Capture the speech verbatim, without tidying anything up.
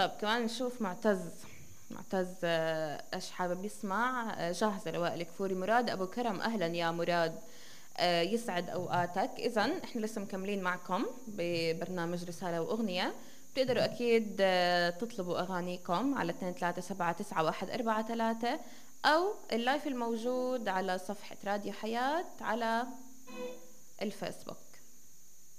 طب كمان نشوف معتز. معتز آه، ايش حابب يسمع؟ آه، جاهزة لوائل كفوري. مراد ابو كرم، اهلا يا مراد. آه، يسعد اوقاتك. اذا احنا لسه مكملين معكم ببرنامج رسالة واغنية. بتقدروا اكيد آه، تطلبوا اغانيكم على اثنين ثلاثة سبعة تسعة واحد أربعة ثلاثة، او اللايف الموجود على صفحة راديو حياة على الفيسبوك.